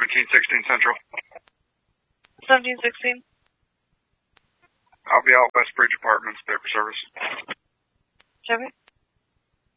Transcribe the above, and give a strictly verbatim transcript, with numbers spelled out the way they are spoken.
seventeen sixteen Central. seventeen sixteen. I'll be out West Bridge Apartments, paper service. Chevy?